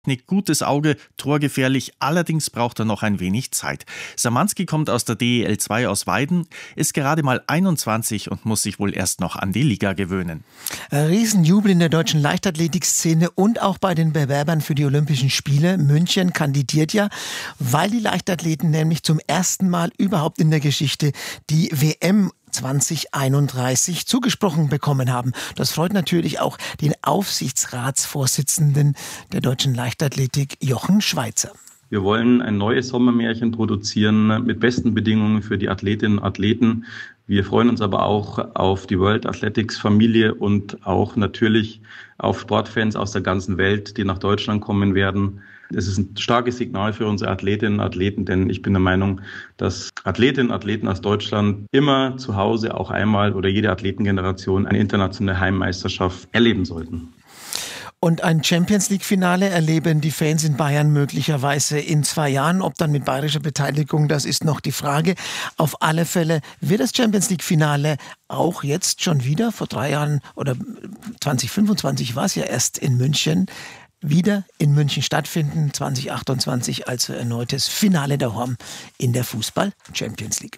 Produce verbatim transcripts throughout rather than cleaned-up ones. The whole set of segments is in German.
Gutes Auge, torgefährlich, allerdings braucht er noch ein wenig Zeit. Szamanski kommt aus der D E L zwei aus Weiden, ist gerade mal einundzwanzig und muss sich wohl erst noch an die Liga gewöhnen. Riesenjubel in der deutschen Leichtathletikszene und auch bei den Bewerbern für die Olympischen Spiele. München kandidiert ja, weil die Leichtathleten nämlich zum ersten Mal überhaupt in der Geschichte die W M zwanzig einunddreißig zugesprochen bekommen haben. Das freut natürlich auch den Aufsichtsratsvorsitzenden der deutschen Leichtathletik, Jochen Schweizer. Wir wollen ein neues Sommermärchen produzieren mit besten Bedingungen für die Athletinnen und Athleten. Wir freuen uns aber auch auf die World Athletics Familie und auch natürlich auf Sportfans aus der ganzen Welt, die nach Deutschland kommen werden. Es ist ein starkes Signal für unsere Athletinnen und Athleten, denn ich bin der Meinung, dass Athletinnen und Athleten aus Deutschland immer zu Hause auch einmal oder jede Athletengeneration eine internationale Heimmeisterschaft erleben sollten. Und ein Champions-League-Finale erleben die Fans in Bayern möglicherweise in zwei Jahren. Ob dann mit bayerischer Beteiligung, das ist noch die Frage. Auf alle Fälle wird das Champions-League-Finale auch jetzt schon wieder, vor drei Jahren oder zwanzig fünfundzwanzig war es ja erst in München, wieder in München stattfinden. zwanzig achtundzwanzig also erneutes Finale der Horm in der Fußball-Champions League.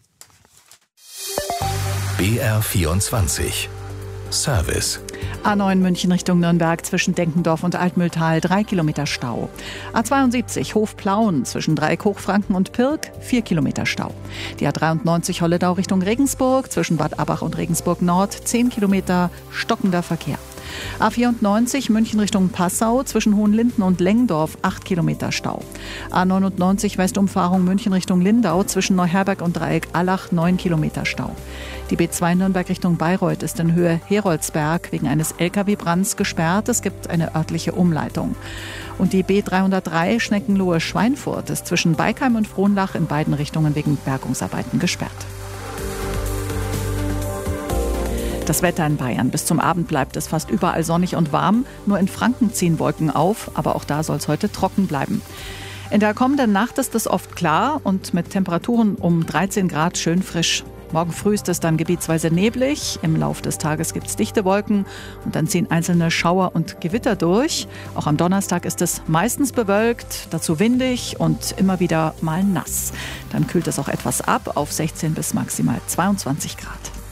B R vierundzwanzig Service. A neun München Richtung Nürnberg zwischen Denkendorf und Altmühltal drei Kilometer Stau. A zweiundsiebzig Hof-Plauen zwischen Dreieck-Hochfranken und Pirk vier Kilometer Stau. Die A dreiundneunzig Holledau Richtung Regensburg zwischen Bad Abach und Regensburg Nord zehn Kilometer stockender Verkehr. A vierundneunzig München Richtung Passau zwischen Hohenlinden und Lengdorf acht Kilometer Stau. A neunundneunzig Westumfahrung München Richtung Lindau zwischen Neuherberg und Dreieck Allach neun Kilometer Stau. Die B zwei Nürnberg Richtung Bayreuth ist in Höhe Heroldsberg wegen eines L K W-Brands gesperrt. Es gibt eine örtliche Umleitung. Und die B dreihundertdrei Schneckenlohe-Schweinfurt ist zwischen Beikheim und Frohnlach in beiden Richtungen wegen Bergungsarbeiten gesperrt. Das Wetter in Bayern. Bis zum Abend bleibt es fast überall sonnig und warm. Nur in Franken ziehen Wolken auf, aber auch da soll es heute trocken bleiben. In der kommenden Nacht ist es oft klar und mit Temperaturen um dreizehn Grad schön frisch. Morgen früh ist es dann gebietsweise neblig. Im Laufe des Tages gibt es dichte Wolken und dann ziehen einzelne Schauer und Gewitter durch. Auch am Donnerstag ist es meistens bewölkt, dazu windig und immer wieder mal nass. Dann kühlt es auch etwas ab auf sechzehn bis maximal zweiundzwanzig Grad.